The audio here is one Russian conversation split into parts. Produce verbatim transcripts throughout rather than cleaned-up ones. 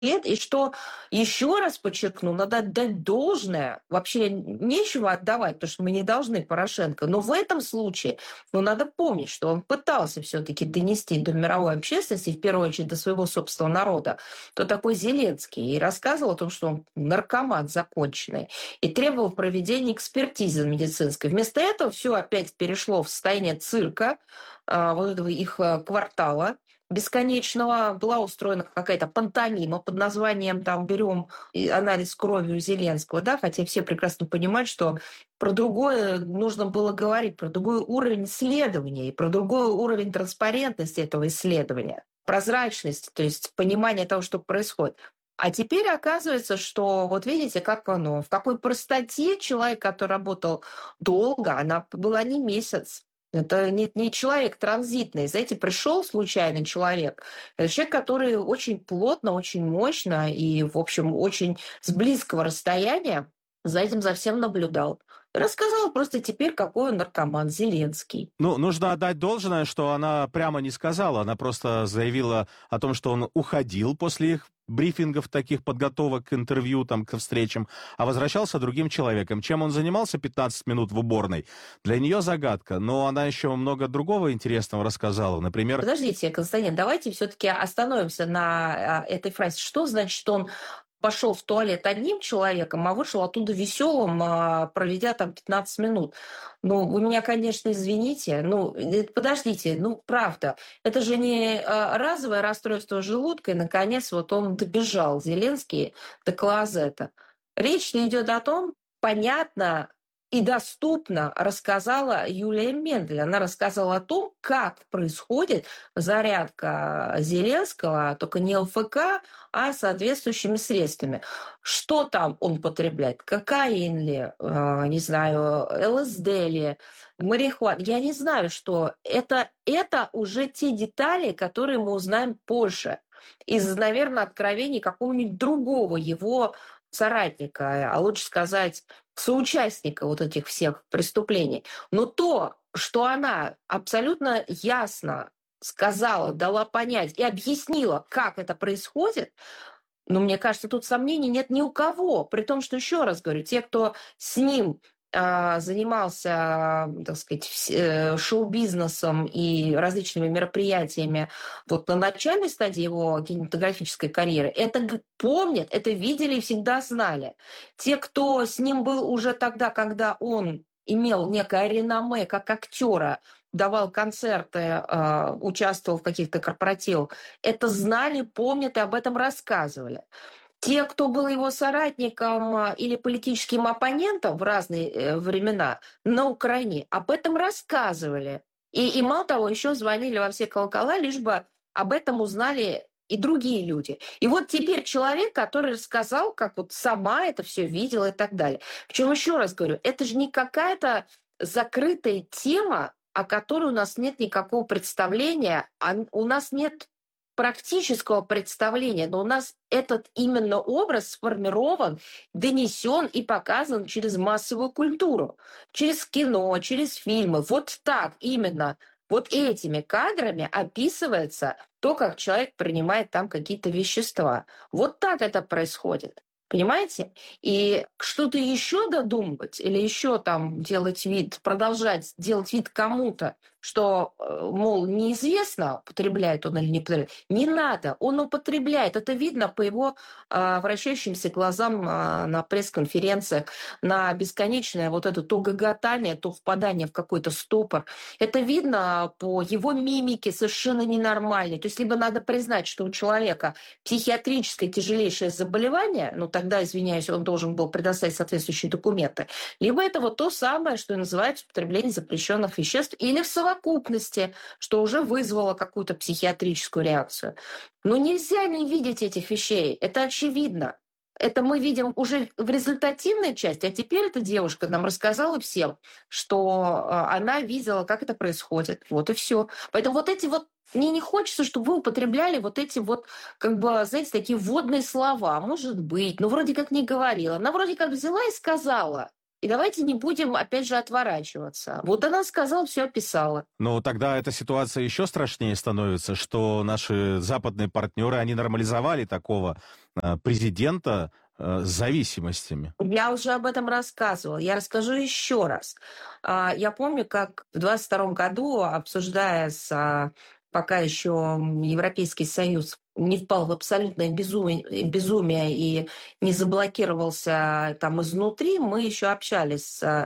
лет. И что еще раз подчеркну, надо отдать должное. Вообще нечего отдавать, потому что мы не должны Порошенко. Но в этом случае, ну, надо помнить, что он пытался все-таки донести до мировой общественности, в первую очередь до своего собственного народа, кто такой Зеленский. И рассказывал о том, что он наркоман законченный. И требовал проведения экспертизы медицинской. Вместо этого все опять перешло в состояние цирка, вот этого их квартала бесконечного. Была устроена какая-то пантомима под названием, там, берем анализ крови у Зеленского, да, хотя все прекрасно понимают, что про другое нужно было говорить, про другой уровень исследования и про другой уровень транспарентности этого исследования, прозрачности, то есть понимание того, что происходит. А теперь оказывается, что вот видите, как оно, в какой простоте человек, который работал долго, она была не месяц, это не, не человек транзитный. Знаете, пришел случайный человек. Это человек, который очень плотно, очень мощно и, в общем, очень с близкого расстояния за этим за всем наблюдал. Рассказал просто теперь, какой он наркоман, Зеленский. Ну, нужно отдать должное, что она прямо не сказала. Она просто заявила о том, что он уходил после их брифингов, таких подготовок к интервью, там, к встречам, а возвращался другим человеком. Чем он занимался пятнадцать минут в уборной? Для нее загадка, но она еще много другого интересного рассказала. Например... Подождите, Константин, давайте все-таки остановимся на этой фразе. Что значит, что он пошел в туалет одним человеком, а вышел оттуда веселым, проведя там пятнадцать минут. Ну, вы меня, конечно, извините, ну, подождите, ну, правда, это же не разовое расстройство желудка, и, наконец, вот он добежал, Зеленский, до клозета. Речь идет о том, понятно и доступно рассказала Юлия Мендель. Она рассказала о том, как происходит зарядка Зеленского, только не ЛФК, а соответствующими средствами. Что там он потребляет? Кокаин ли, не знаю, ЛСД ли, марихуана? Я не знаю, что это, это уже те детали, которые мы узнаем позже. Из, наверное, откровений какого-нибудь другого его соратника, а лучше сказать, соучастника вот этих всех преступлений. Но то, что она абсолютно ясно сказала, дала понять и объяснила, как это происходит, ну, мне кажется, тут сомнений нет ни у кого. При том, что, еще раз говорю, те, кто с ним э, занимался, так сказать, шоу-бизнесом и различными мероприятиями вот на начальной стадии его кинематографической карьеры, это помнят, это видели и всегда знали. Те, кто с ним был уже тогда, когда он имел некое реноме как актера, давал концерты, э, участвовал в каких-то корпоративах, это знали, помнят и об этом рассказывали. Те, кто был его соратником или политическим оппонентом в разные времена на Украине, об этом рассказывали. И, и мало того, еще звонили во все колокола, лишь бы об этом узнали и другие люди. И вот теперь человек, который рассказал, как вот сама это все видела и так далее. Причем, еще раз говорю, это же не какая-то закрытая тема, о которой у нас нет никакого представления, а у нас нет практического представления, но у нас этот именно образ сформирован, донесен и показан через массовую культуру, через кино, через фильмы. Вот так именно, вот этими кадрами описывается то, как человек принимает там какие-то вещества. Вот так это происходит. Понимаете? И что-то еще додумывать или еще там делать вид, продолжать делать вид кому-то, что, мол, неизвестно, употребляет он или не употребляет. Не надо, он употребляет. Это видно по его а, вращающимся глазам а, на пресс-конференциях, на бесконечное вот это то гоготание, то впадание в какой-то ступор. Это видно по его мимике совершенно ненормальной. То есть либо надо признать, что у человека психиатрическое тяжелейшее заболевание, ну тогда, извиняюсь, он должен был предоставить соответствующие документы, либо это вот то самое, что называется употребление запрещенных веществ, или в совокупности, что уже вызвало какую-то психиатрическую реакцию. Но нельзя не видеть этих вещей, это очевидно. Это мы видим уже в результативной части, а теперь эта девушка нам рассказала всем, что она видела, как это происходит. Вот и все. Поэтому вот эти вот мне не хочется, чтобы вы употребляли вот эти вот, как бы, знаете, такие вводные слова. Может быть, ну вроде как не говорила. Она вроде как взяла и сказала. И давайте не будем, опять же, отворачиваться. Вот она сказала, все описала. Но тогда эта ситуация еще страшнее становится, что наши западные партнеры, они нормализовали такого э, президента э, с зависимостями. Я уже об этом рассказывала. Я расскажу еще раз. А, Я помню, как в двадцать втором году, обсуждая с а, пока еще Европейский Союз не впал в абсолютное безумие, безумие и не заблокировался там изнутри, мы еще общались с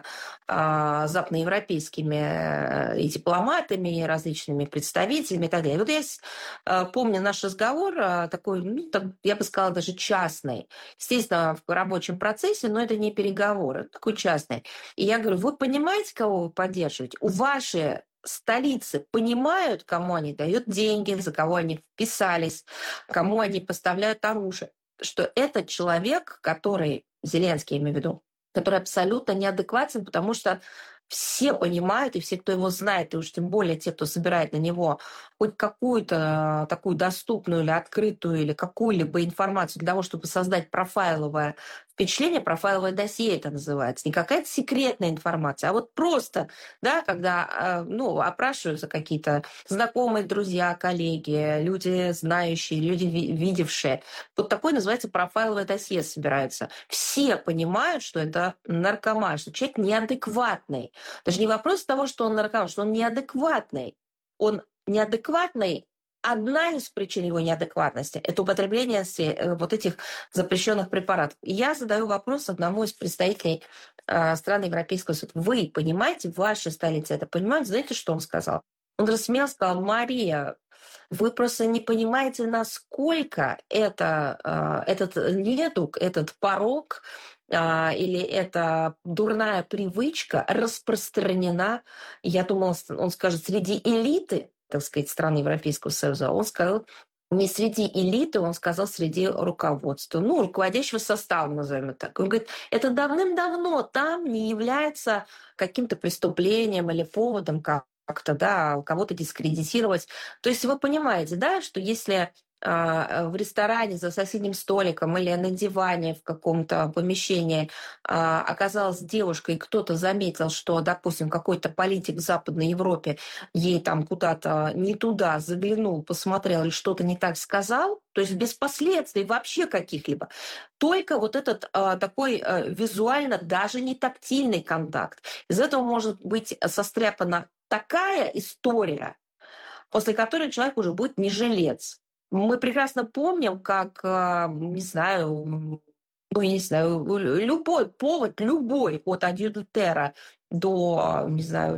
а, западноевропейскими э, и дипломатами, и различными представителями и так далее. Вот я с- а, помню наш разговор а, такой, ну, так, я бы сказала, даже частный. Естественно, в рабочем процессе, но это не переговоры, это такой частный. И я говорю, вы понимаете, кого вы поддерживаете? У вашей столицы понимают, кому они дают деньги, за кого они вписались, кому они поставляют оружие, что это человек, который, Зеленский, я имею в виду, который абсолютно неадекватен, потому что все понимают, и все, кто его знает, и уж тем более те, кто собирает на него хоть какую-то такую доступную или открытую, или какую-либо информацию для того, чтобы создать профайловое впечатление, профайловое досье это называется, не какая-то секретная информация, а вот просто, да, когда, ну, опрашиваются какие-то знакомые, друзья, коллеги, люди знающие, люди видевшие. Вот такое называется профайловое досье собирается. Все понимают, что это наркоман, что человек неадекватный. Даже не вопрос того, что он наркоман, что он неадекватный. Он неадекватный. Одна из причин его неадекватности – это употребление вот этих запрещенных препаратов. И я задаю вопрос одному из представителей э, стран Европейского Союза. Вы понимаете, в вашей столице это понимают? Знаете, что он сказал? Он рассмеялся, сказал, Мария, вы просто не понимаете, насколько это, э, этот недуг, этот порог э, или эта дурная привычка распространена, я думала, он скажет, среди элиты, так сказать, стран Европейского Союза. Он сказал, не среди элиты, он сказал, среди руководства, ну, руководящего состава, назовем это так. Он говорит, это давным-давно там не является каким-то преступлением или поводом как-то, да, кого-то дискредитировать. То есть вы понимаете, да, что если в ресторане за соседним столиком или на диване в каком-то помещении оказалась девушка, и кто-то заметил, что, допустим, какой-то политик в Западной Европе ей там куда-то не туда заглянул, посмотрел или что-то не так сказал, то есть без последствий вообще каких-либо, только вот этот а, такой а, визуально даже не тактильный контакт. Из этого может быть состряпана такая история, после которой человек уже будет не жилец. Мы прекрасно помним, как, не знаю, ну, я не знаю, любой повод, любой, от адюльтера до, не знаю,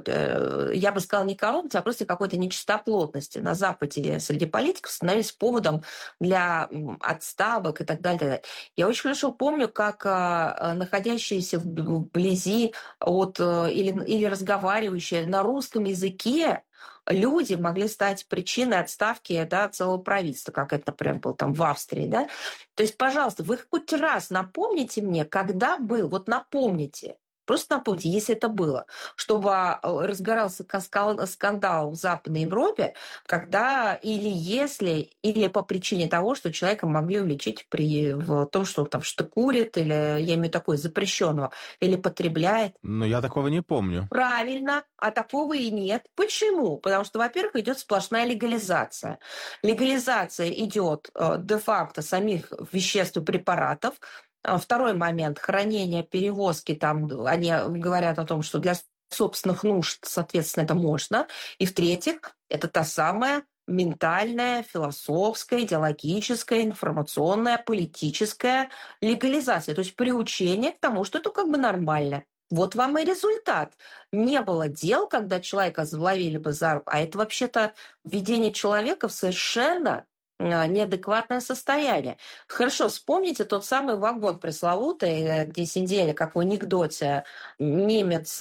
я бы сказала, не коррупции, а просто какой-то нечистоплотности на Западе среди политиков становились поводом для отставок и так далее. И так далее. Я очень хорошо помню, как находящиеся вблизи от, или, или разговаривающие на русском языке люди могли стать причиной отставки, да, целого правительства, как это, например, было там в Австрии, да. То есть, пожалуйста, вы хоть раз напомните мне, когда был, вот напомните, просто напомните, если это было, чтобы разгорался скандал в Западной Европе, когда или если, или по причине того, что человека могли уличить при, в том, что он там что курит, или, я имею в виду такое запрещенного, или потребляет. Но я такого не помню. Правильно, а такого и нет. Почему? Потому что, во-первых, идет сплошная легализация. Легализация идет э, де-факто самих веществ и препаратов. Второй момент – хранение, перевозки. Там они говорят о том, что для собственных нужд, соответственно, это можно. И в-третьих, это та самая ментальная, философская, идеологическая, информационная, политическая легализация. То есть приучение к тому, что это как бы нормально. Вот вам и результат. Не было дел, когда человека заловили бы за руку, а это вообще-то введение человека в совершенно неадекватное состояние. Хорошо, вспомните тот самый вагон пресловутый, где сидели, как в анекдоте, немец,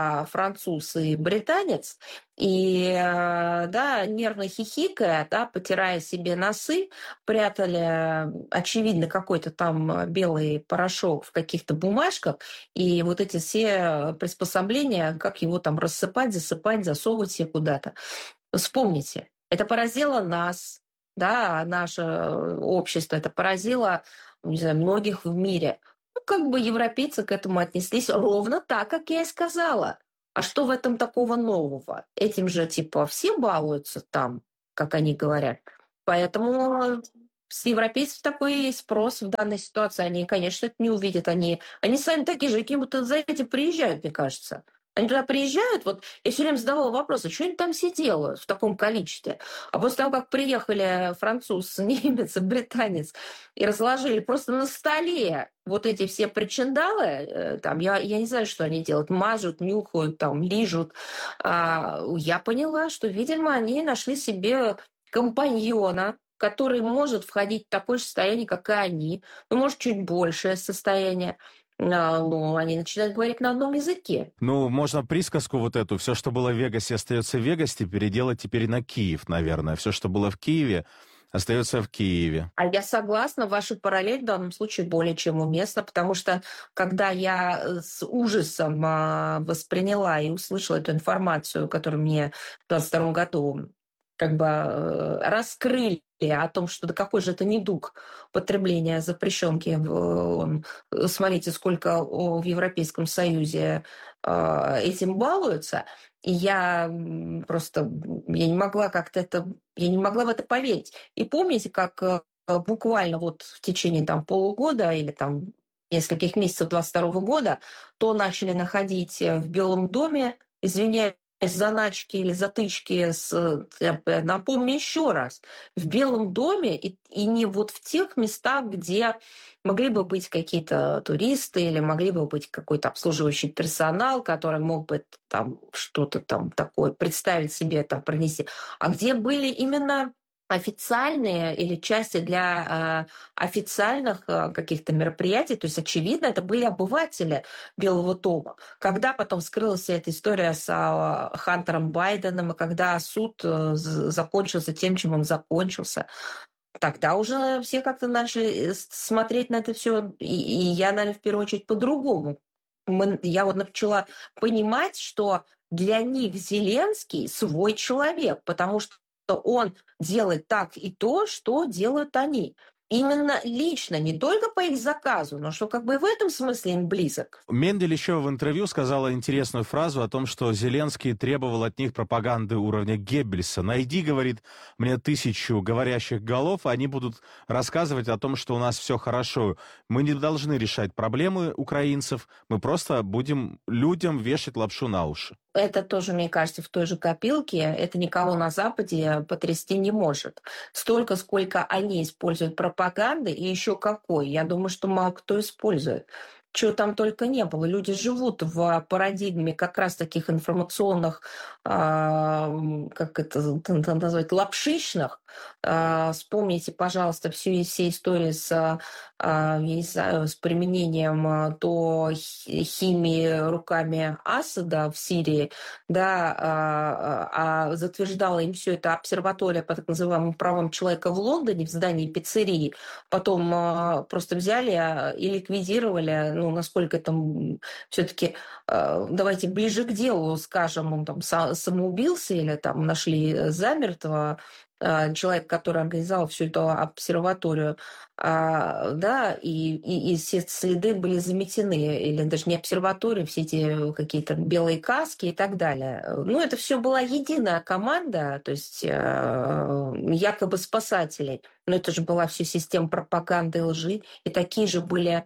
француз и британец, и, да, нервно хихикая, да, потирая себе носы, прятали, очевидно, какой-то там белый порошок в каких-то бумажках, и вот эти все приспособления, как его там рассыпать, засыпать, засовывать себе куда-то. Вспомните, это поразило нас, да, наше общество, это поразило, не знаю, многих в мире. Ну, как бы европейцы к этому отнеслись ровно так, как я и сказала. А что в этом такого нового? Этим же, типа, все балуются там, как они говорят. Поэтому с европейцев такой есть спрос в данной ситуации. Они, конечно, это не увидят. Они, они сами такие же, какие будто за этим приезжают, мне кажется. Они туда приезжают, вот я все время задавала вопрос, а что они там все делают в таком количестве? А после того, как приехали француз, немец, британец и разложили просто на столе вот эти все причиндалы, э, там, я, я не знаю, что они делают, мажут, нюхают, там, лижут, а, я поняла, что, видимо, они нашли себе компаньона, который может входить в такое же состояние, как и они, ну, может, чуть большее состояние. А, ну, они начинают говорить на одном языке. Ну, можно присказку вот эту: все, что было в Вегасе, остается в Вегасе, переделать теперь на Киев, наверное. Все, что было в Киеве, остается в Киеве. А я согласна, ваша параллель в данном случае более чем уместна, потому что когда я э, с ужасом а, восприняла и услышала эту информацию, которую мне в двадцать втором году как бы э, раскрыли о том, что да какой же это недуг потребления запрещенки. в- э, Смотрите, сколько о, в Европейском Союзе э, этим балуются. И я м, просто м, я не могла как-то это, я не могла в это поверить. И помните, как э, буквально вот в течение там полугода или там нескольких месяцев двадцать второго года то начали находить э, в Белом доме, извиняюсь, заначки или затычки с... э, э, Напомню еще раз, в Белом доме и, и не вот в тех местах, где могли бы быть какие-то туристы или могли бы быть какой-то обслуживающий персонал, который мог бы там что-то там такое представить себе, там пронести, а где были именно официальные или части для э, официальных э, каких-то мероприятий, то есть, очевидно, это были обыватели Белого дома. Когда потом скрылась вся эта история с э, Хантером Байденом, и когда суд э, закончился тем, чем он закончился, тогда уже все как-то начали смотреть на это все, и, и я, наверное, в первую очередь по-другому. Мы, я вот начала понимать, что для них Зеленский свой человек, потому что он делает так и то, что делают они. Именно лично, не только по их заказу, но что как бы в этом смысле им близок. Мендель еще в интервью сказала интересную фразу о том, что Зеленский требовал от них пропаганды уровня Геббельса. «Найди, — говорит, — мне тысячу говорящих голов, а они будут рассказывать о том, что у нас все хорошо. Мы не должны решать проблемы украинцев, мы просто будем людям вешать лапшу на уши». Это тоже, мне кажется, в той же копилке. Это никого на Западе потрясти не может. Столько, сколько они используют пропаганды, и еще какой. Я думаю, что мало кто использует. Чего там только не было. Люди живут в парадигме как раз таких информационных, а, как это назвать, лапшичных. А, вспомните, пожалуйста, всю все истории с, а, я не знаю, с применением а, то химии руками Асада в Сирии, да, а, а затверждала им все это обсерватория по так называемым правам человека в Лондоне в здании пиццерии, потом а, просто взяли а, и ликвидировали, ну, насколько там все-таки, а, давайте ближе к делу скажем, он там са- самоубился или там нашли замертво, а, человек, который организовал всю эту обсерваторию, а, да, и, и, и все следы были заметены, или даже не обсерватории, все эти какие-то белые каски и так далее. Ну, это все была единая команда, то есть э, якобы спасателей, но это же была вся система пропаганды и лжи, и такие же были,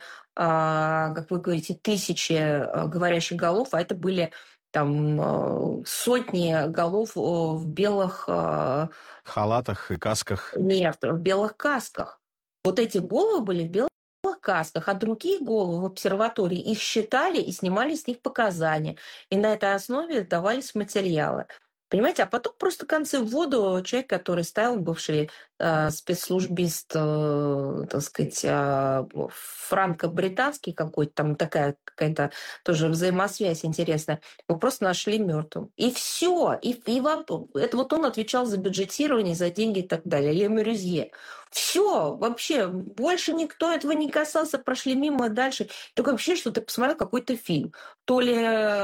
а, как вы говорите, тысячи э, говорящих голов, а это были там э, сотни голов э, в белых... э, Халатах и касках. Нет, в белых касках. Вот эти головы были в белых касках, а другие головы в обсерватории их считали и снимали с них показания. И на этой основе давались материалы. Понимаете, а потом просто концы в воду человек, который ставил бывший э, спецслужбист, э, так сказать, э, франко-британский какой-то, там такая какая-то тоже взаимосвязь интересная, его просто нашли мертвым. И все. И, и вам, это вот он отвечал за бюджетирование, за деньги и так далее. Ле Мюрюзье. Все, вообще, больше никто этого не касался, прошли мимо дальше. Только вообще, что ты посмотрел какой-то фильм. То ли,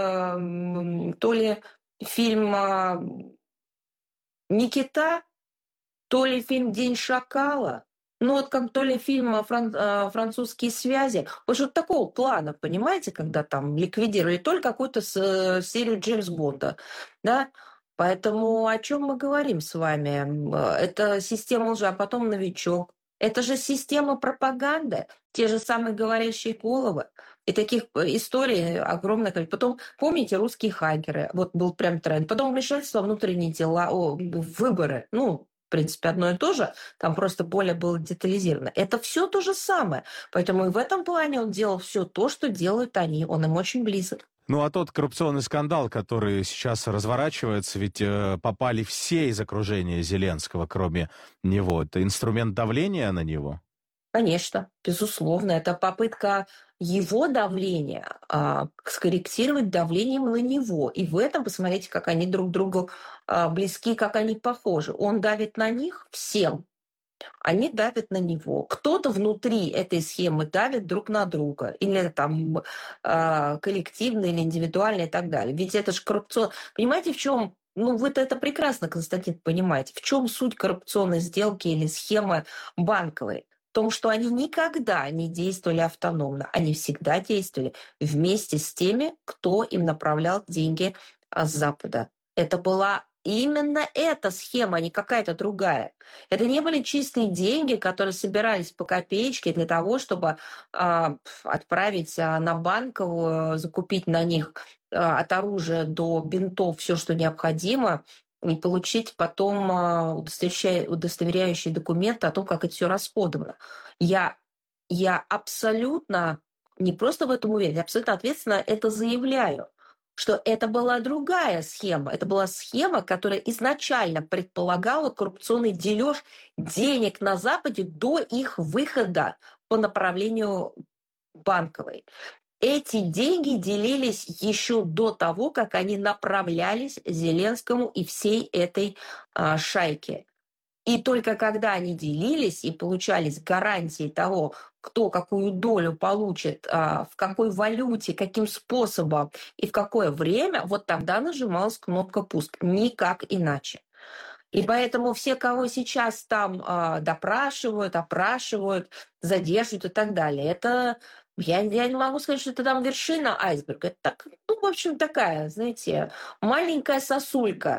м, то ли фильм а, «Никита», то ли фильм «День шакала». Ну, вот как то ли фильм а, фран а, "Французские связи". Вот что такого плана, понимаете, когда там ликвидировали то ли какую-то с э, серию Джеймс Бонда, да. Поэтому о чем мы говорим с вами? М, а, это система лжи, а потом "Новичок". Это же система пропаганды, те же самые говорящие головы. И таких э, историй огромное количество. Потом, помните, русские хакеры, вот был прям тренд. Потом вмешательство во внутренние дела, о, в выборы. Ну, в принципе, одно и то же. Там просто более было детализировано. Это все то же самое. Поэтому и в этом плане он делал все то, что делают они. Он им очень близок. Ну, а тот коррупционный скандал, который сейчас разворачивается, ведь э, попали все из окружения Зеленского, кроме него. Это инструмент давления на него? Конечно, безусловно, это попытка его давления а, скорректировать давлением на него. И в этом, посмотрите, как они друг другу а, близки, как они похожи. Он давит на них всем, они давят на него. Кто-то внутри этой схемы давит друг на друга. Или там а, коллективно, или индивидуально и так далее. Ведь это же коррупцион... Понимаете, в чем... Ну, вы это прекрасно, Константин, понимаете. В чем суть коррупционной сделки или схемы банковой? В том, что они никогда не действовали автономно. Они всегда действовали вместе с теми, кто им направлял деньги а, с Запада. Это была именно эта схема, а не какая-то другая. Это не были чистые деньги, которые собирались по копеечке для того, чтобы а, отправить а, на банковую, закупить на них а, от оружия до бинтов все, что необходимо, и получить потом а, удостоверяющие, удостоверяющие документы о том, как это все расходовано. Я, я абсолютно не просто в этом уверена, я абсолютно ответственно это заявляю, что это была другая схема. Это была схема, которая изначально предполагала коррупционный дележ денег на Западе до их выхода по направлению банковой. Эти деньги делились еще до того, как они направлялись Зеленскому и всей этой а, шайке. И только когда они делились и получались гарантии того, кто какую долю получит, а, в какой валюте, каким способом и в какое время, вот тогда нажималась кнопка «Пуск». Никак иначе. И поэтому все, кого сейчас там а, допрашивают, опрашивают, задерживают и так далее, это я, я не могу сказать, что это там вершина айсберга. Это так, ну, в общем, такая, знаете, маленькая сосулька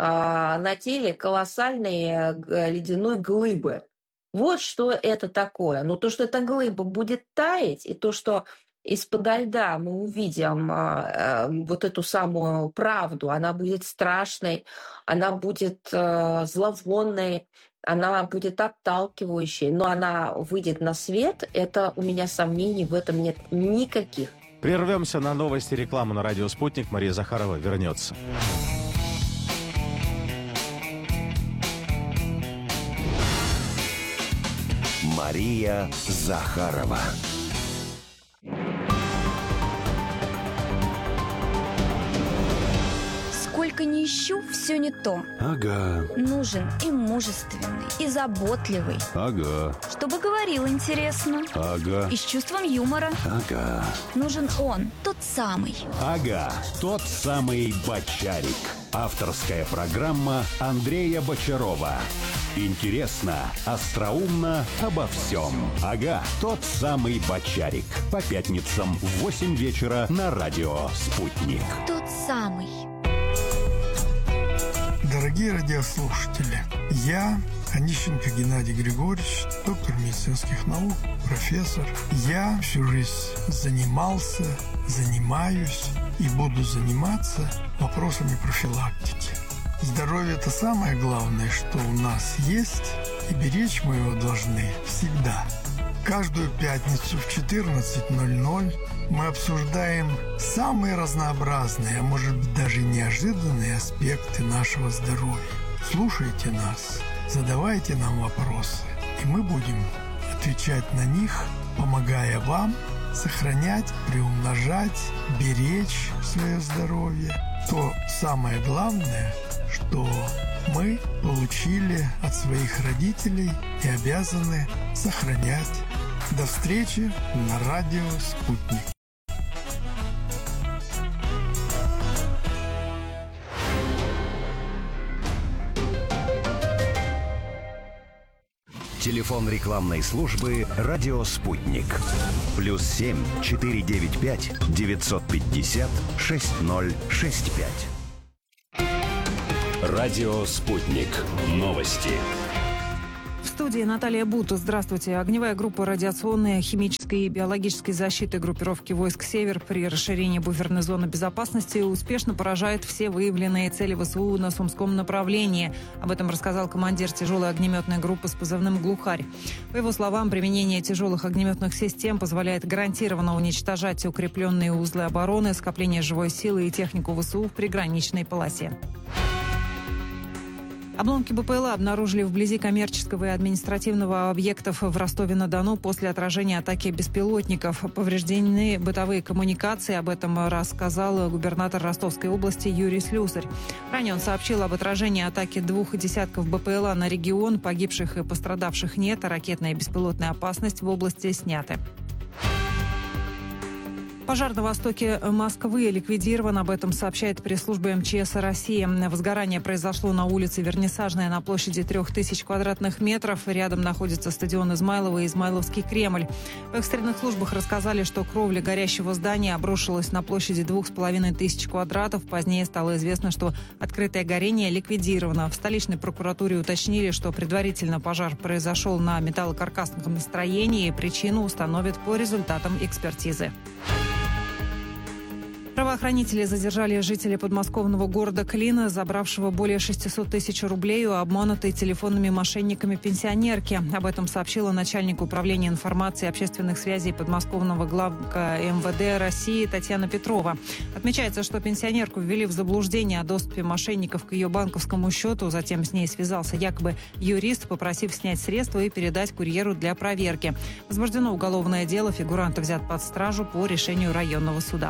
а, на теле колоссальной э, г- ледяной глыбы. Вот что это такое. Но то, что эта глыба будет таять, и то, что из-подо льда мы увидим а, э, вот эту самую правду, она будет страшной, она будет э, зловонной, она будет отталкивающей, но она выйдет на свет, это у меня сомнений в этом нет никаких. Прервемся на новости и рекламу на радио «Спутник». Мария Захарова вернется. Мария Захарова. Сколько ни ищу, все не то. Ага, Нужен и мужественный, и заботливый, ага, чтобы говорил интересно ага, и с чувством юмора. ага. Нужен он, тот самый. Ага, тот самый Бочарик. Авторская программа Андрея Бочарова. Интересно, остроумно, обо всем. Ага, тот самый Бочарик. По пятницам в восемь вечера на радио «Спутник». Тот самый. Дорогие радиослушатели, я, Онищенко Геннадий Григорьевич, доктор медицинских наук, профессор. Я всю жизнь занимался, занимаюсь и буду заниматься вопросами профилактики. Здоровье – это самое главное, что у нас есть, и беречь мы его должны всегда. Каждую пятницу в четырнадцать ноль ноль мы обсуждаем самые разнообразные, а может быть даже неожиданные аспекты нашего здоровья. Слушайте нас, задавайте нам вопросы, и мы будем отвечать на них, помогая вам сохранять, приумножать, беречь свое здоровье. То самое главное, что мы получили от своих родителей и обязаны сохранять. До встречи на радио «Спутник». Телефон рекламной службы «Радио Спутник». Плюс семь четыре девять пять девятьсот пятьдесят шесть ноль шесть пять. Радио Спутник. Новости. В студии Наталья Бута. Здравствуйте. Огневая группа радиационной, химической и биологической защиты группировки войск «Север» при расширении буферной зоны безопасности успешно поражает все выявленные цели ВСУ на Сумском направлении. Об этом рассказал командир тяжелой огнеметной группы с позывным «Глухарь». По его словам, применение тяжелых огнеметных систем позволяет гарантированно уничтожать укрепленные узлы обороны, скопление живой силы и технику ВСУ в приграничной полосе. Обломки БПЛА обнаружили вблизи коммерческого и административного объектов в Ростове-на-Дону после отражения атаки беспилотников. Повреждены бытовые коммуникации. Об этом рассказал губернатор Ростовской области Юрий Слюсарь. Ранее он сообщил об отражении атаки двух десятков БПЛА на регион. Погибших и пострадавших нет, а ракетная и беспилотная опасность в области сняты. Пожар на востоке Москвы ликвидирован. Об этом сообщает пресс-служба МЧС России. Возгорание произошло на улице Вернисажная на площади трех тысяч квадратных метров. Рядом находится стадион Измайлова и Измайловский Кремль. В экстренных службах рассказали, что кровля горящего здания обрушилась на площади двух с половиной тысяч квадратов. Позднее стало известно, что открытое горение ликвидировано. В столичной прокуратуре уточнили, что предварительно пожар произошел на металлокаркасном строении. Причину установят по результатам экспертизы. Правоохранители задержали жителя подмосковного города Клина, забравшего более шестисот тысяч рублей у обманутой телефонными мошенниками пенсионерки. Об этом сообщила начальник управления информации и общественных связей подмосковного главка МВД России Татьяна Петрова. Отмечается, что пенсионерку ввели в заблуждение о доступе мошенников к ее банковскому счету. Затем с ней связался якобы юрист, попросив снять средства и передать курьеру для проверки. Возбуждено уголовное дело. Фигурант взят под стражу по решению районного суда.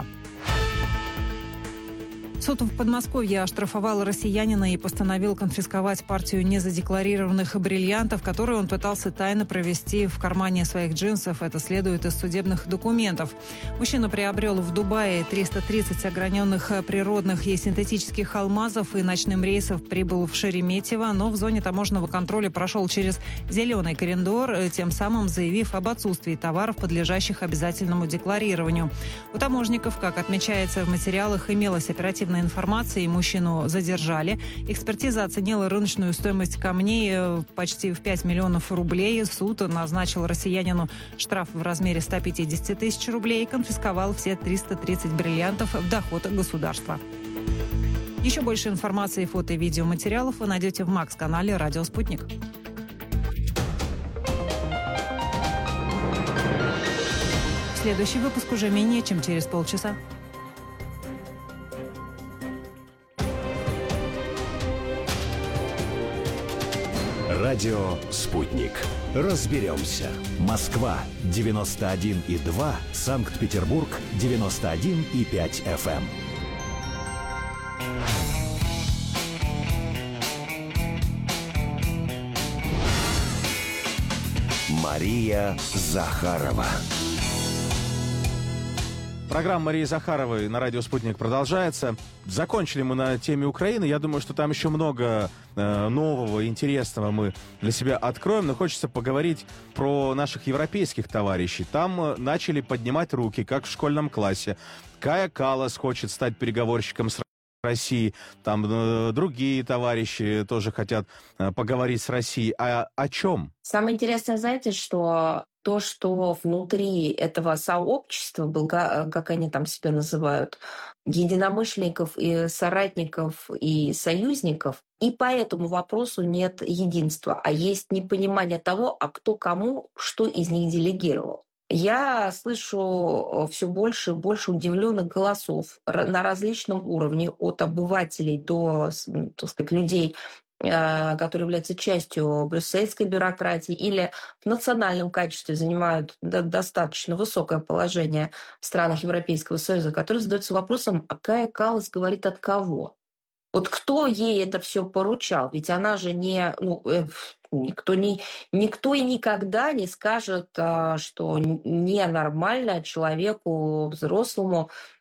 Суд в Подмосковье оштрафовал россиянина и постановил конфисковать партию незадекларированных бриллиантов, которые он пытался тайно провести в кармане своих джинсов. Это следует из судебных документов. Мужчина приобрел в Дубае триста тридцать ограненных природных и синтетических алмазов и ночным рейсом прибыл в Шереметьево, но в зоне таможенного контроля прошел через зеленый коридор, тем самым заявив об отсутствии товаров, подлежащих обязательному декларированию. У таможенников, как отмечается в материалах, имелась оперативная информации, и мужчину задержали. Экспертиза оценила рыночную стоимость камней почти в пять миллионов рублей. Суд назначил россиянину штраф в размере ста пятидесяти тысяч рублей и конфисковал все триста тридцать бриллиантов в доход государства. Еще больше информации, фото и видеоматериалов вы найдете в Макс-канале «Радио Спутник». Следующий выпуск уже менее чем через полчаса. Радио «Спутник». Разберемся. Москва девяносто один и два, Санкт-Петербург девяносто один и пять эф эм. Мария Захарова. Программа Марии Захаровой на радио «Спутник» продолжается. Закончили мы на теме Украины. Я думаю, что там еще много э, нового, интересного мы для себя откроем. Но хочется поговорить про наших европейских товарищей. Там э, начали поднимать руки, как в школьном классе. Кая Каллас хочет стать переговорщиком с Россией. Там э, другие товарищи тоже хотят э, поговорить с Россией. А о чем? Самое интересное, знаете, что то, что внутри этого сообщества был, как они там себя называют, единомышленников и соратников и союзников, и по этому вопросу нет единства, а есть непонимание того, а кто кому что из них делегировал. Я слышу все больше и больше удивленных голосов на различном уровне, от обывателей до, так сказать, людей, которые являются частью брюссельской бюрократии или в национальном качестве занимают достаточно высокое положение в странах Европейского Союза, которые задаются вопросом, а Кая Каллас говорит от кого? Вот кто ей это все поручал? Ведь она же не... Ну, никто, не, никто и никогда не скажет, что ненормально человеку взрослому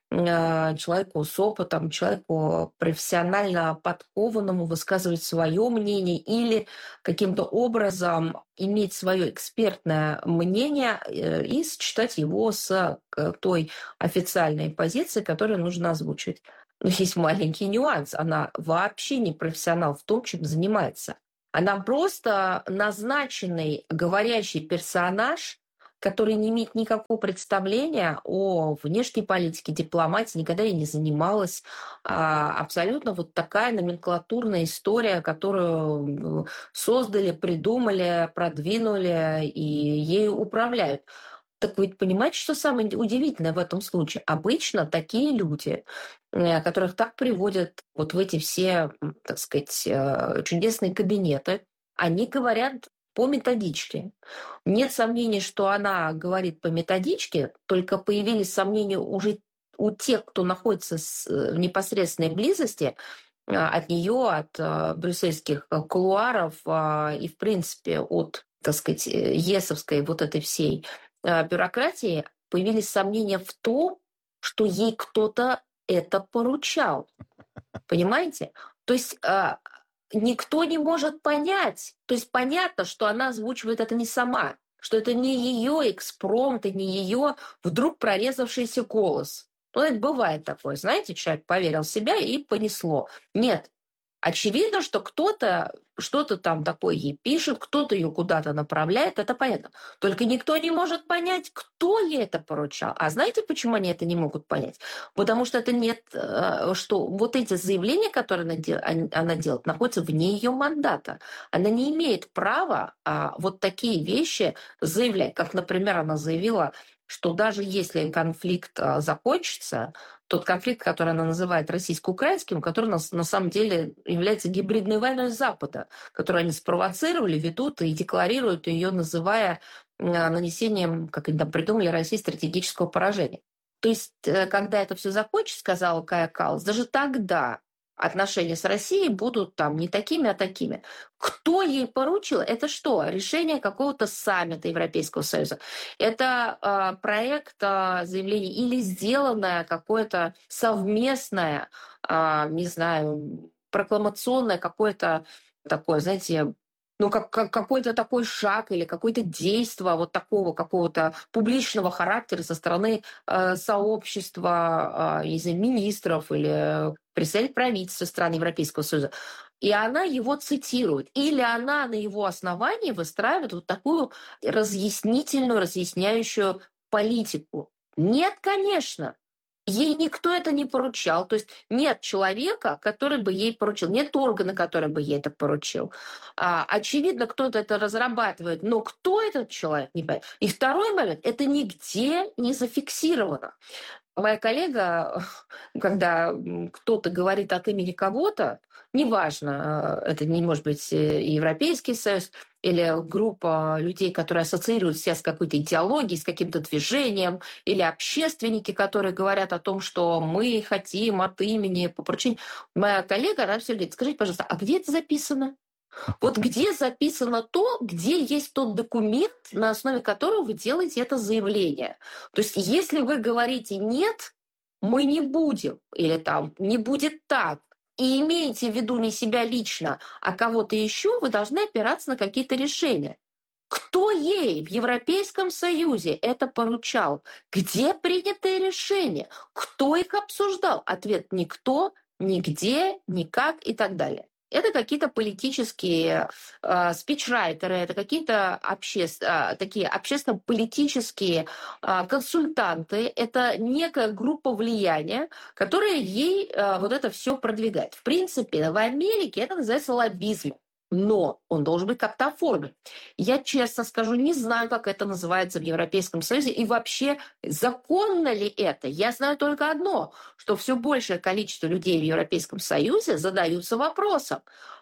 э, человеку с опытом, человеку профессионально подкованному высказывать свое мнение или каким-то образом иметь свое экспертное мнение э, и сочетать его с э, той официальной позицией, которую нужно озвучивать. Но есть маленький нюанс. Она вообще не профессионал в том, чем занимается. Она просто назначенный говорящий персонаж, который не имеет никакого представления о внешней политике, дипломатии, никогда ей не занималась. А, абсолютно вот такая номенклатурная история, которую создали, придумали, продвинули и ею управляют. Так вы понимаете, что самое удивительное в этом случае? Обычно такие люди, э, которых так приводят вот в эти все, м, так сказать, э, чудесные кабинеты, они говорят по методичке. Нет сомнений, что она говорит по методичке, только появились сомнения уже у тех, кто находится с, э, в непосредственной близости э, от нее, от э, брюссельских э, кулуаров э, и, в принципе, от, так сказать, э, есовской вот этой всей э, бюрократии, появились сомнения в том, что ей кто-то это поручал. Понимаете? То есть э, никто не может понять. То есть понятно, что она озвучивает это не сама, что это не ее экспромт и не ее вдруг прорезавшийся голос. Ну, это бывает такое, знаете, человек поверил в себя и понесло. Нет. Очевидно, что кто-то что-то там такое ей пишет, кто-то ее куда-то направляет, это понятно. Только никто не может понять, кто ей это поручал. А знаете, почему они это не могут понять? Потому что это нет, э, что вот эти заявления, которые она, дел, она делает, находятся вне ее мандата. Она не имеет права а, вот такие вещи заявлять. Как, например, она заявила, что даже если конфликт а, закончится, тот конфликт, который она называет российско-украинским, который на, на самом деле является гибридной войной Запада, которую они спровоцировали, ведут и декларируют ее, называя а, нанесением, как они там придумали, России стратегического поражения. То есть, когда это все закончится, сказала Кая Каллас, даже тогда отношения с Россией будут там не такими, а такими. Кто ей поручил? Это что? Решение какого-то саммита Европейского Союза. Это э, проект э, заявления или сделанное какое-то совместное, э, не знаю, прокламационное какое-то такое, знаете, ну, как, как какой-то такой шаг или какое-то действие вот такого какого-то публичного характера со стороны э, сообщества, э, из министров или представителей правительства стран Европейского Союза. И она его цитирует. Или она на его основании выстраивает вот такую разъяснительную, разъясняющую политику. Нет, конечно. Ей никто это не поручал. То есть нет человека, который бы ей поручил. Нет органа, который бы ей это поручил. А, очевидно, кто-то это разрабатывает, но кто этот человек, не понятно. И второй момент, это нигде не зафиксировано. Моя коллега, когда кто-то говорит от имени кого-то, неважно, это не может быть и Европейский Союз, или группа людей, которые ассоциируют себя с какой-то идеологией, с каким-то движением, или общественники, которые говорят о том, что мы хотим от имени по поручению. Моя коллега, она все говорит, скажите, пожалуйста, а где это записано? Вот где записано то, где есть тот документ, на основе которого вы делаете это заявление. То есть если вы говорите «нет», мы не будем, или там «не будет так», и имеете в виду не себя лично, а кого-то еще, вы должны опираться на какие-то решения. Кто ей в Европейском Союзе это поручал? Где принятые решения? Кто их обсуждал? Ответ – никто, нигде, никак и так далее. Это какие-то политические э, спичрайтеры, это какие-то обще... э, такие общественно-политические э, консультанты, это некая группа влияния, которая ей э, вот это все продвигает. В принципе, в Америке это называется лоббизмом. Но он должен быть как-то оформлен. Я честно скажу, не знаю, как это называется в Европейском Союзе, и вообще законно ли это. Я знаю только одно, что все большее количество людей в Европейском Союзе задаются вопросом,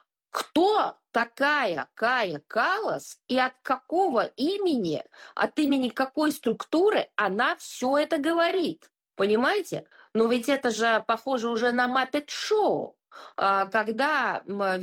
кто такая Кая Каллас и от какого имени, от имени какой структуры она все это говорит. Понимаете? Но ведь это же похоже уже на Muppet Show. а, когда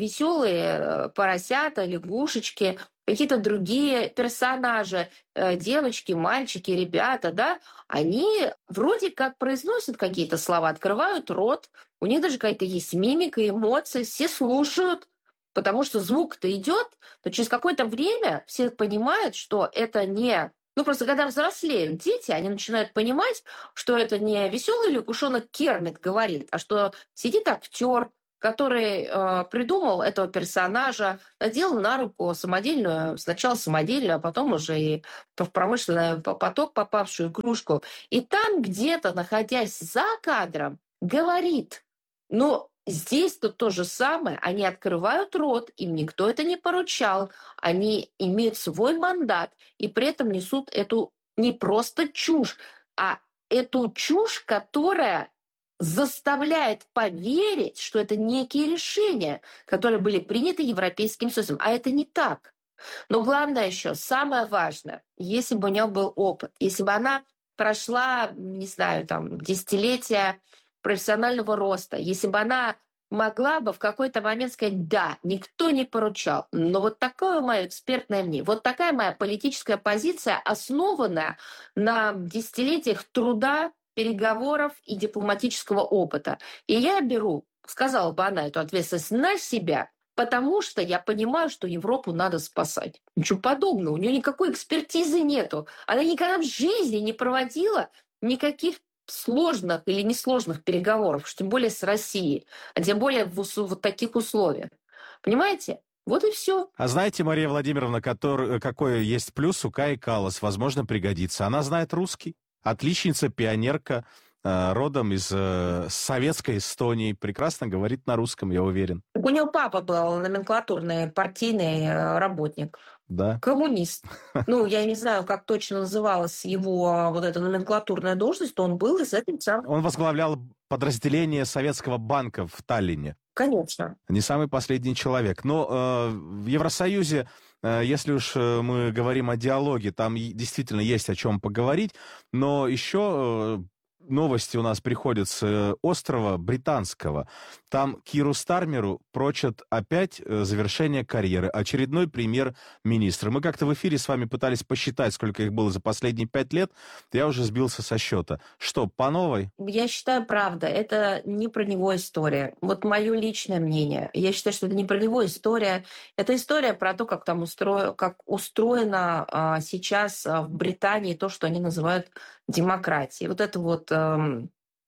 веселые поросята, лягушечки, какие-то другие персонажи, э, девочки, мальчики, ребята, да, они вроде как произносят какие-то слова, открывают рот, у них даже какая-то есть мимика, эмоции, все слушают, потому что звук-то идет, то через какое-то время все понимают, что это не... Ну, просто когда взрослеют дети, они начинают понимать, что это не веселый лягушонок Кермит говорит, а что сидит актер, который э, придумал этого персонажа, надел на руку самодельную, сначала самодельную, а потом уже и в промышленный поток попавшую игрушку. И там где-то, находясь за кадром, говорит, ну, здесь тут то же самое, они открывают рот, им никто это не поручал, они имеют свой мандат, и при этом несут эту не просто чушь, а эту чушь, которая заставляет поверить, что это некие решения, которые были приняты Европейским Союзом. А это не так. Но главное еще, самое важное, если бы у нее был опыт, если бы она прошла, не знаю, там, десятилетия профессионального роста, если бы она могла бы в какой-то момент сказать, да, никто не поручал, но вот такое мое экспертное мнение, вот такая моя политическая позиция, основанная на десятилетиях труда, переговоров и дипломатического опыта. И я беру, сказала бы она, эту ответственность на себя, потому что я понимаю, что Европу надо спасать. Ничего подобного, у нее никакой экспертизы нету. Она никогда в жизни не проводила никаких сложных или несложных переговоров, тем более с Россией, а тем более в вот таких условиях. Понимаете? Вот и все. А знаете, Мария Владимировна, который, какой есть плюс у Каи Каллас, возможно, пригодится. Она знает русский. Отличница, пионерка, э, родом из э, советской Эстонии. Прекрасно говорит на русском, я уверен. У него папа был номенклатурный партийный э, работник. Да. Коммунист. Ну, я не знаю, как точно называлась его вот эта номенклатурная должность, но он был из этим самым. Он возглавлял подразделение Советского банка в Таллине. Конечно. Не самый последний человек. Но э, в Евросоюзе, э, если уж мы говорим о диалоге, там действительно есть о чем поговорить, но еще... Э, новости у нас приходят с острова Британского. Там Киру Стармеру прочат опять завершение карьеры. Очередной премьер-министр. Мы как-то в эфире с вами пытались посчитать, сколько их было за последние пять лет. Я уже сбился со счета. Что, по новой? Я считаю, правда, это не про него история. Вот мое личное мнение. Я считаю, что это не про него история. Это история про то, как там устро... как устроено а, сейчас а, в Британии то, что они называют демократией. Вот это вот э,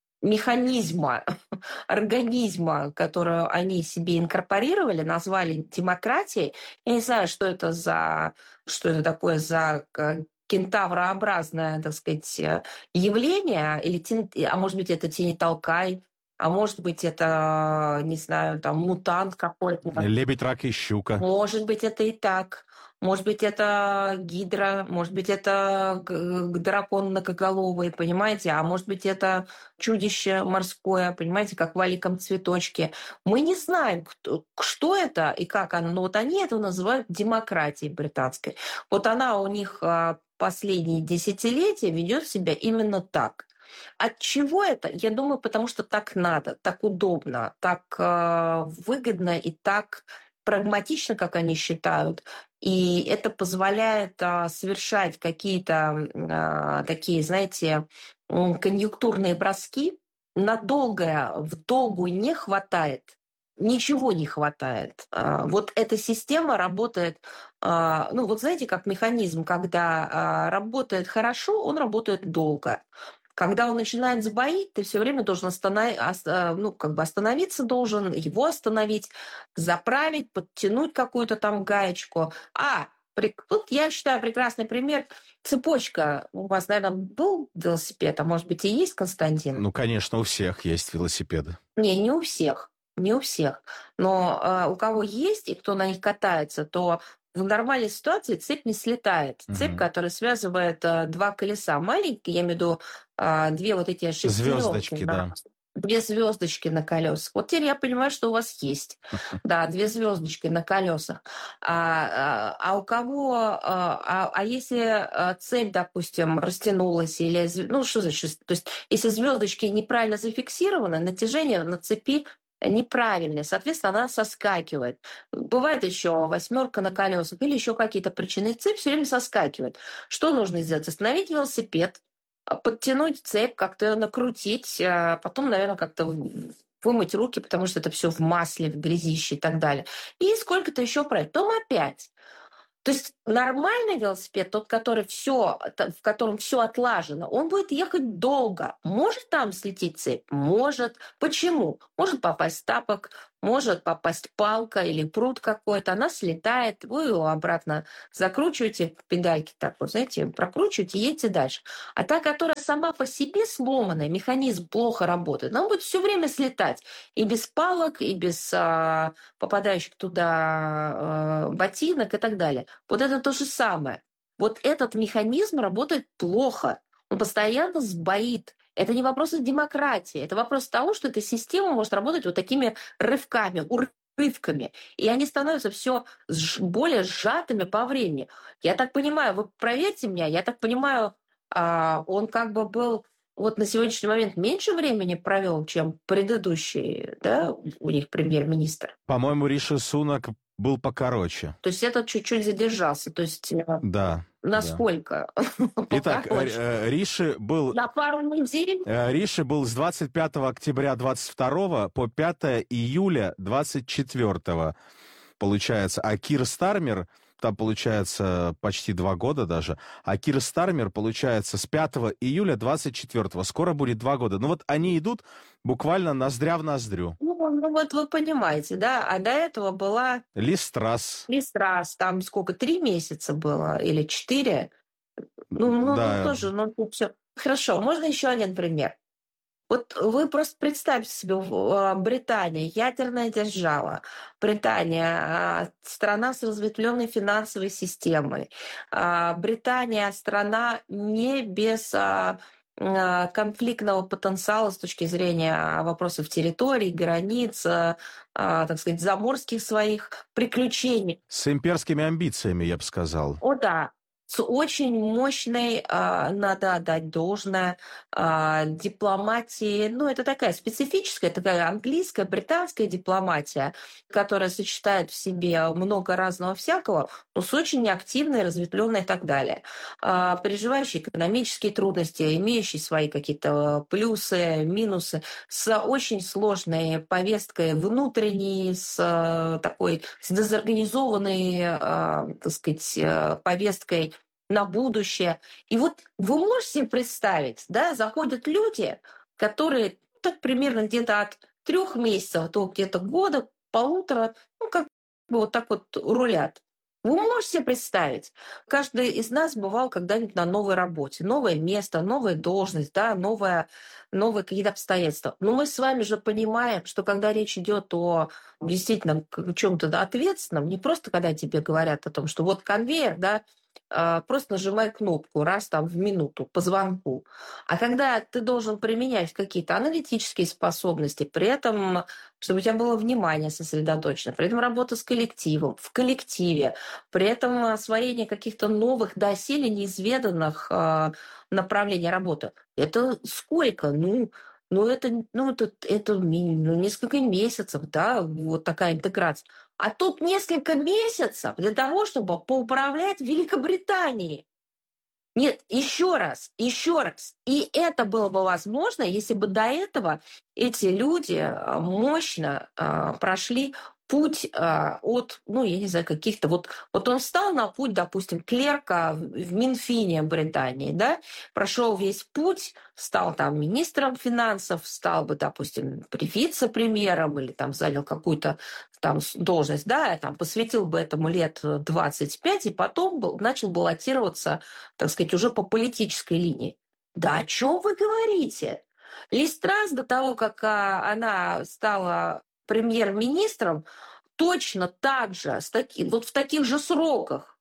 механизма, организма, которую они себе инкорпорировали, назвали демократией. Я не знаю, что это за, что это такое за кентаврообразное, так сказать, явление, или, а может быть, это тени-толкай, а может быть, это, не знаю, там, мутант какой-то. Лебедь, рак и щука. Может быть, это и так. Может быть, это гидра, может быть, это дракон многоголовый, понимаете? А может быть, это чудище морское, понимаете, как в «Маленьком цветочке». Мы не знаем, кто, что это и как оно, но вот они это называют демократией британской. Вот она у них последние десятилетия ведет себя именно так. От чего это? Я думаю, потому что так надо, так удобно, так э, выгодно и так прагматично, как они считают. И это позволяет а, совершать какие-то а, такие, знаете, конъюнктурные броски. На долгое, в долгую не хватает. Ничего не хватает. А, вот эта система работает, а, ну вот знаете, как механизм, когда а, работает хорошо, он работает долго. Когда он начинает сбоить, ты все время должен останов... ну, как бы остановиться, должен его остановить, заправить, подтянуть какую-то там гаечку. А, тут я считаю прекрасный пример. Цепочка. У вас, наверное, был велосипед, а может быть и есть, Константин? Ну, конечно, у всех есть велосипеды. Не, не у всех. Не у всех. Но э, у кого есть и кто на них катается, то в нормальной ситуации цепь не слетает. Угу. Цепь, которая связывает э, два колеса маленькие, я имею в виду э, две вот эти шестеренки. Звездочки, да. да. Две звездочки на колесах. Вот теперь я понимаю, что у вас есть. Да, две звездочки на колесах. А, а, а у кого... А, а если цепь, допустим, растянулась, или... Ну, что значит? То есть, если звездочки неправильно зафиксированы, натяжение на цепи неправильная, соответственно, она соскакивает. Бывает еще восьмерка на колесах или еще какие-то причины. Цепь все время соскакивает. Что нужно сделать? Остановить велосипед, подтянуть цепь, как-то накрутить, а потом, наверное, как-то вымыть руки, потому что это все в масле, в грязище и так далее. И сколько-то еще проехать. Потом опять. То есть нормальный велосипед, тот, который все, в котором все отлажено, он будет ехать долго. Может там слететь цепь? Может. Почему? Может попасть тапок, может попасть палка или прут какой-то. Она слетает, вы его обратно закручиваете, педальки так вот, знаете, прокручиваете, едете дальше. А та, которая сама по себе сломанная, механизм плохо работает, она будет все время слетать. И без палок, и без а, попадающих туда а, ботинок и так далее. Вот это то же самое. Вот этот механизм работает плохо. Он постоянно сбоит. Это не вопрос демократии. Это вопрос того, что эта система может работать вот такими рывками, урывками. И они становятся все более сжатыми по времени. Я так понимаю, вы проверьте меня, я так понимаю, он как бы был вот на сегодняшний момент меньше времени провел, чем предыдущий, да, у них премьер-министр. По-моему, Риши Сунак был покороче. То есть этот чуть-чуть задержался. То есть да, насколько? Да. Итак, Риши был... На пару недель? Риши был с двадцать пятого октября двадцать второго по пятого июля двадцать четвёртого, получается. А Кир Стармер, там, получается, почти два года даже, а Кир Стармер, получается, с пятого июля двадцать четвёртого. Скоро будет два года. Ну вот они идут буквально ноздря в ноздрю. Ну, ну вот вы понимаете, да? А до этого была... Лиз Трасс. Лиз Трасс. Там сколько? Три месяца было? Или четыре? Ну, ну, да. ну тоже, ну, все. Хорошо, можно еще один пример? Вот вы просто представьте себе, Британия, ядерная держава, Британия, страна с разветвленной финансовой системой, Британия, страна не без конфликтного потенциала с точки зрения вопросов территорий, границ, так сказать, заморских своих приключений. С имперскими амбициями, я бы сказал. О, да. С очень мощной, надо отдать должное, дипломатии. Ну, это такая специфическая, такая английская, британская дипломатия, которая сочетает в себе много разного всякого, но с очень активной, разветвленной и так далее. Переживающие экономические трудности, имеющие свои какие-то плюсы, минусы, с очень сложной повесткой внутренней, с такой с дезорганизованной, так сказать, повесткой на будущее. И вот вы можете себе представить, да, заходят люди, которые так примерно где-то от трех месяцев до где-то года, полутора, ну, как бы вот так вот рулят. Вы можете себе представить, каждый из нас бывал когда-нибудь на новой работе, новое место, новая должность, да, новое, новые какие-то обстоятельства. Но мы с вами же понимаем, что когда речь идет о действительно чем-то ответственном, не просто когда тебе говорят о том, что вот конвейер, да, просто нажимай кнопку раз там в минуту по звонку. А когда ты должен применять какие-то аналитические способности, при этом, чтобы у тебя было внимание сосредоточено, при этом работа с коллективом, в коллективе, при этом освоение каких-то новых, доселе неизведанных направлений работы. Это сколько? Ну, ну это, ну, это, это ну, несколько месяцев, да, вот такая интеграция. А тут несколько месяцев для того, чтобы поуправлять Великобританией. Нет, еще раз, еще раз. И это было бы возможно, если бы до этого эти люди мощно а, прошли путь а, от, ну, я не знаю, каких-то... Вот, вот он встал на путь, допустим, клерка в Минфине Британии, да, прошел весь путь, стал там министром финансов, стал бы, допустим, вице-премьером или там занял какую-то там должность, да, там посвятил бы этому лет двадцать пять, и потом был, начал баллотироваться, так сказать, уже по политической линии. Да о чем вы говорите? Лиз Трасс до того, как а, она стала премьер-министром, точно так же, с таки, вот в таких же сроках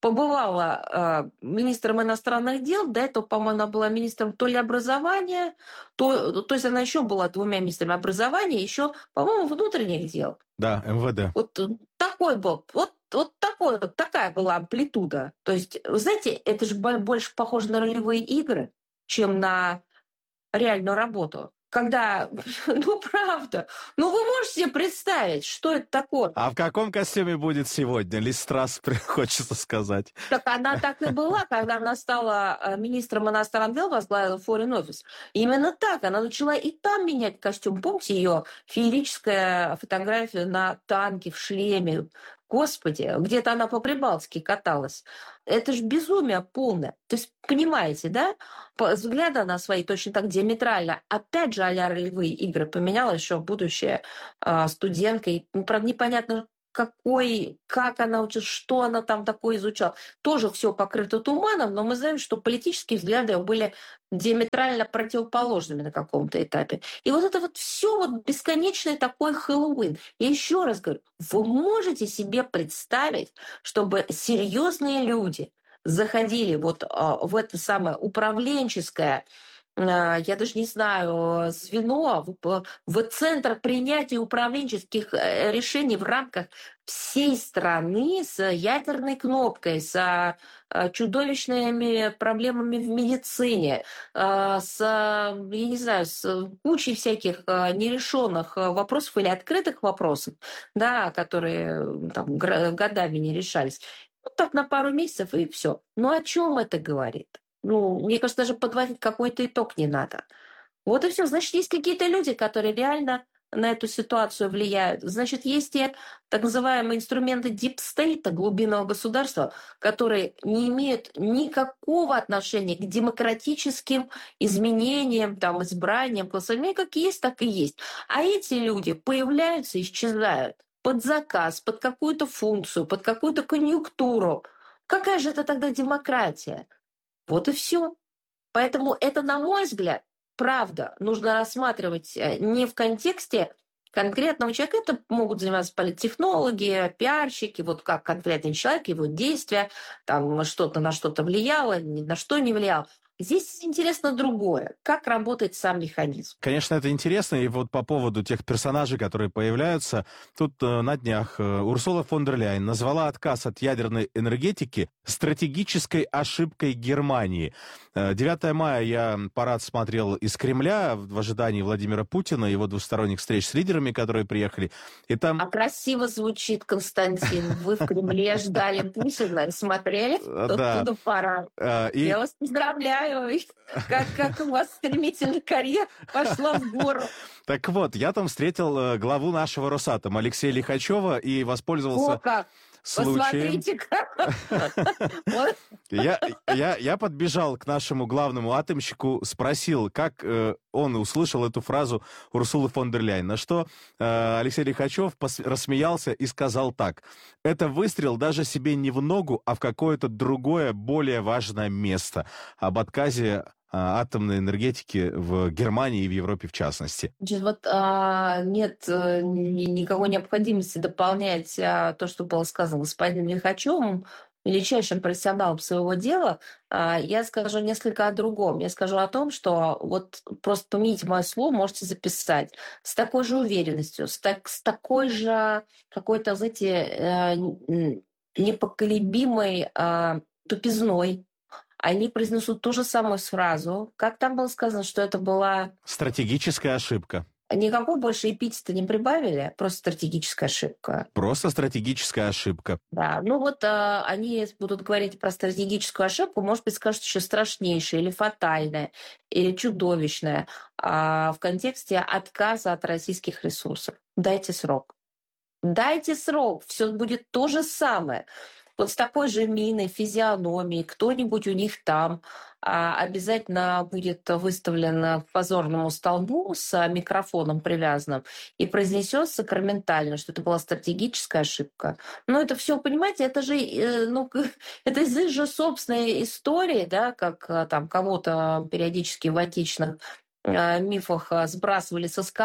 побывала э, министром иностранных дел. До этого, по-моему, она была министром то ли образования, то, то есть она еще была двумя министрами образования, еще, по-моему, внутренних дел. Да, эм вэ дэ. Вот такой был, вот, вот такой, вот такая была амплитуда. То есть, вы знаете, это же больше похоже на ролевые игры, чем на реальную работу. Когда, ну правда, ну вы можете себе представить, что это такое? А в каком костюме будет сегодня? Ли Страс, хочется сказать. Так она так и была, когда она стала министром иностранных дел, возглавила Foreign Office. Именно так, она начала и там менять костюм. Помните ее феерическая фотография на танке в шлеме? Господи, где-то она по Прибалтике каталась. Это же безумие полное. То есть, понимаете, да? По взгляду на свои точно так диаметрально. Опять же, а-ля ролевые игры поменяла еще будущая э, студентка. И, ну, правда, непонятно, какой, как она училась, что она там такое изучала. Тоже все покрыто туманом, но мы знаем, что политические взгляды были диаметрально противоположными на каком-то этапе. И вот это вот все вот бесконечный такой Хэллоуин. Я еще раз говорю, вы можете себе представить, чтобы серьезные люди заходили вот а, в это самое управленческое, а, я даже не знаю, звено, в, в центр принятия управленческих решений в рамках всей страны с ядерной кнопкой, с а, чудовищными проблемами в медицине, а, с, я не знаю, с кучей всяких а, нерешенных вопросов или открытых вопросов, да, которые там, годами не решались. Вот так на пару месяцев и все. Ну о чем это говорит? Ну, мне кажется, даже подводить какой-то итог не надо. Вот и все. Значит, есть какие-то люди, которые реально на эту ситуацию влияют. Значит, есть и так называемые инструменты дипстейта, глубинного государства, которые не имеют никакого отношения к демократическим изменениям, там, избраниям, голосованиям, как есть, так и есть. А эти люди появляются, исчезают под заказ, под какую-то функцию, под какую-то конъюнктуру. Какая же это тогда демократия? Вот и все. Поэтому это, на мой взгляд, правда, нужно рассматривать не в контексте конкретного человека. Это могут заниматься политтехнологи, пиарщики, вот как конкретный человек, его действия, там что-то на что-то влияло, ни на что не влияло. Здесь интересно другое. Как работает сам механизм? Конечно, это интересно. И вот по поводу тех персонажей, которые появляются, тут э, на днях э, Урсула фон дер Ляйен назвала отказ от ядерной энергетики стратегической ошибкой Германии. Э, девятое мая я парад смотрел из Кремля в ожидании Владимира Путина и его двусторонних встреч с лидерами, которые приехали. И там... А красиво звучит, Константин. Вы в Кремле ждали Путина, смотрели оттуда парад. Я вас поздравляю. Как, как у вас стремительно карьера пошла в гору. Так вот, я там встретил главу нашего Росатома Алексея Лихачева и воспользовался... О, как! случаем. Посмотрите-ка. Я, я, я подбежал к нашему главному атомщику, спросил, как э, он услышал эту фразу Урсулы фон дер Ляйен. На что э, Алексей Лихачев пос- рассмеялся и сказал так. Это выстрел даже себе не в ногу, а в какое-то другое, более важное место. Об отказе атомной энергетики в Германии и в Европе в частности. Значит, вот а, нет а, никакой необходимости дополнять а, то, что было сказано господином Лихачевым, величайшим профессионалом своего дела. А, я скажу несколько о другом. Я скажу о том, что вот просто помяните мое слово, можете записать с такой же уверенностью, с, так, с такой же какой-то, знаете, непоколебимой тупизной. Они произнесут ту же самую фразу. Как там было сказано, что это была... Стратегическая ошибка. Никакой больше эпитета не прибавили, просто стратегическая ошибка. Просто стратегическая ошибка. Да, ну вот а, они будут говорить про стратегическую ошибку, может быть, скажут еще страшнейшая или фатальная, или чудовищная а, в контексте отказа от российских ресурсов. Дайте срок. Дайте срок, все будет то же самое. Вот с такой же миной, физиономией, кто-нибудь у них там а, обязательно будет выставлен к позорному столбу с микрофоном привязанным и произнесет сакраментально, что это была стратегическая ошибка. Но это все, понимаете, это же, ну, это из их же собственной истории, да, как там кого-то периодически в античных мифах сбрасывали со скалы,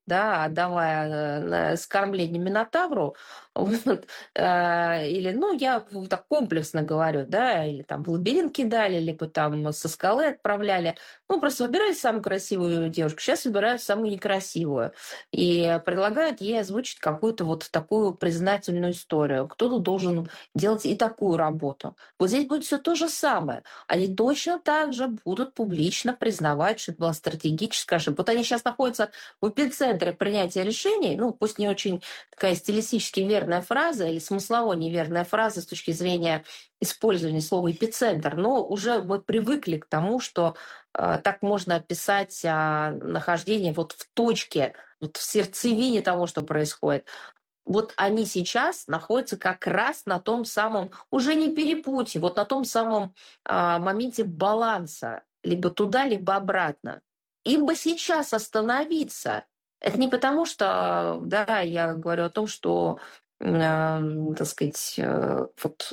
да, отдавая скормление Минотавру, вот, э, или, ну, я так комплексно говорю, да, или там в лабиринт кидали, либо там со скалы отправляли. Ну, просто выбирали самую красивую девушку, сейчас выбирают самую некрасивую. И предлагают ей озвучить какую-то вот такую признательную историю. Кто-то должен делать и такую работу. Вот здесь будет все то же самое. Они точно так же будут публично признавать, что это была стратегическая ошибка. Вот они сейчас находятся в эпицентре принятия решений, ну, пусть не очень такая стилистически верная фраза или смыслово неверная фраза с точки зрения использования слова «эпицентр», но уже мы привыкли к тому, что э, так можно описать э, нахождение вот в точке, вот в сердцевине того, что происходит. Вот они сейчас находятся как раз на том самом, уже не перепутье, вот на том самом э, моменте баланса, либо туда, либо обратно. Им бы сейчас остановиться. Это не потому, что, да, я говорю о том, что, э, так сказать, э, вот,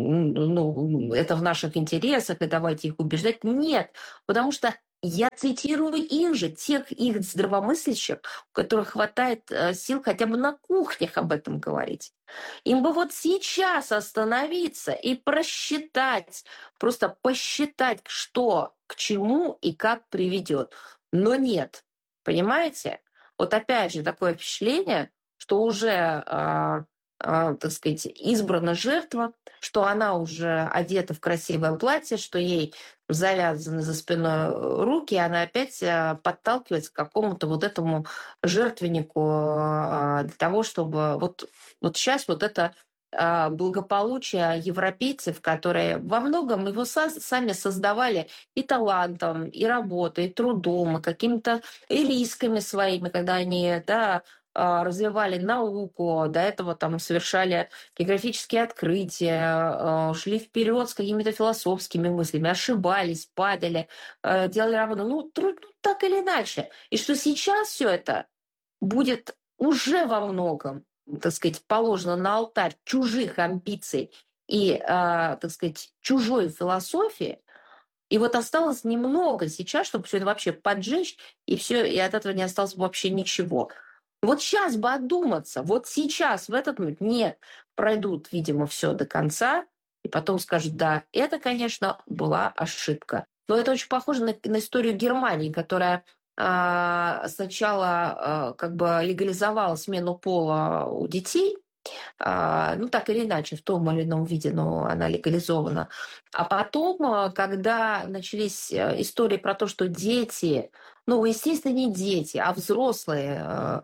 ну, это в наших интересах, и давайте их убеждать. Нет, потому что я цитирую их же, тех их здравомыслящих, у которых хватает э, сил хотя бы на кухнях об этом говорить. Им бы вот сейчас остановиться и просчитать, просто посчитать, что к чему и как приведет. Но нет, понимаете? Вот опять же такое впечатление, что уже, э, э, так сказать, избрана жертва, что она уже одета в красивое платье, что ей завязаны за спиной руки, и она опять э, подталкивается к какому-то вот этому жертвеннику э, для того, чтобы вот, вот сейчас вот это э, благополучие европейцев, которые во многом его со- сами создавали и талантом, и работой, и трудом, и какими-то и рисками своими, когда они, да, э, развивали науку, до этого там совершали географические открытия, э, шли вперед с какими-то философскими мыслями, ошибались, падали, э, делали работу, ну, труд- ну, так или иначе. И что сейчас все это будет уже во многом, так сказать, положено на алтарь чужих амбиций и, э, так сказать, чужой философии. И вот осталось немного сейчас, чтобы все это вообще поджечь, и все, и от этого не осталось вообще ничего. Вот сейчас бы одуматься, вот сейчас, в этот момент, нет, пройдут, видимо, все до конца, и потом скажут, да, это, конечно, была ошибка. Но это очень похоже на, на историю Германии, которая э, сначала э, как бы легализовала смену пола у детей, э, ну так или иначе, в том или ином виде, но она легализована. А потом, э, когда начались э, истории про то, что дети, ну, естественно, не дети, а взрослые э,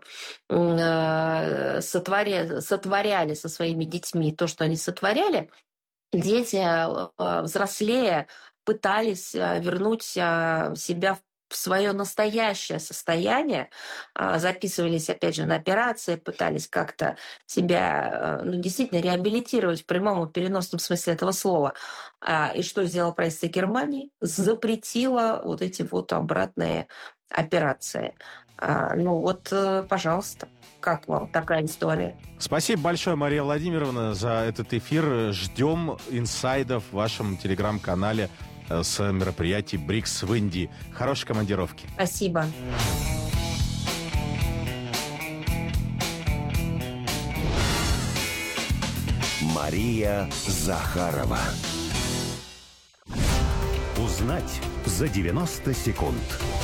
э, сотворя, сотворяли со своими детьми то, что они сотворяли, дети, э, взрослее, пытались э, вернуть э, себя в свое настоящее состояние, э, записывались, опять же, на операции, пытались как-то себя, э, ну, действительно реабилитировать в прямом и переносном смысле этого слова. А, и что сделала правительство Германии? Запретило вот эти вот обратные операции. А, ну вот, э, пожалуйста, как вам такая история? Спасибо большое, Мария Владимировна, за этот эфир. Ждем инсайдов в вашем телеграм-канале с мероприятий БРИКС в Индии. Хорошей командировки. Спасибо. Мария Захарова. Узнать за девяносто секунд.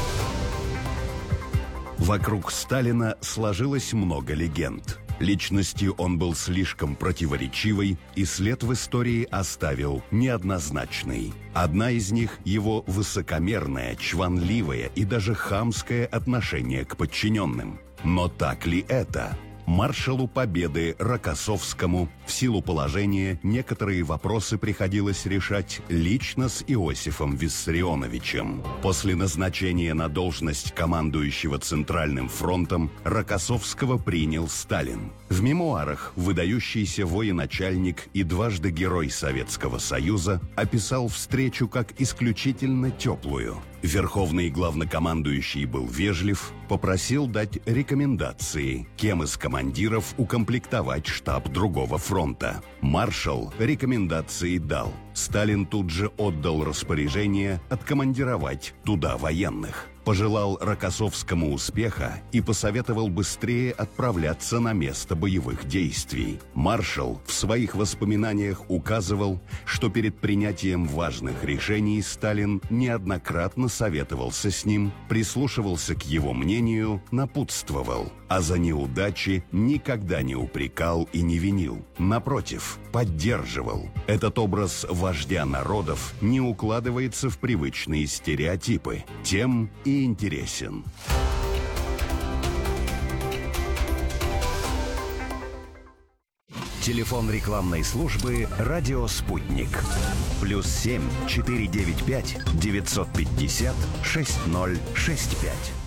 Вокруг Сталина сложилось много легенд. Личностью он был слишком противоречивой, и след в истории оставил неоднозначный. Одна из них – его высокомерное, чванливое и даже хамское отношение к подчиненным. Но так ли это? Маршалу Победы Рокоссовскому в силу положения некоторые вопросы приходилось решать лично с Иосифом Виссарионовичем. После назначения на должность командующего Центральным фронтом Рокоссовского принял Сталин. В мемуарах выдающийся военачальник и дважды Герой Советского Союза описал встречу как исключительно теплую. Верховный главнокомандующий был вежлив, попросил дать рекомендации, кем из командиров укомплектовать штаб другого фронта. Маршал рекомендации дал. Сталин тут же отдал распоряжение откомандировать туда военных. пожелал Рокоссовскому успеха и посоветовал быстрее отправляться на место боевых действий. Маршал в своих воспоминаниях указывал, что перед принятием важных решений Сталин неоднократно советовался с ним, прислушивался к его мнению, напутствовал, а за неудачи никогда не упрекал и не винил. Напротив, поддерживал. Этот образ вождя народов не укладывается в привычные стереотипы. Тем и интересен. Телефон рекламной службы «Радио Спутник». Плюс семь четыре девять пять девятьсот пятьдесят шесть ноль шесть пять.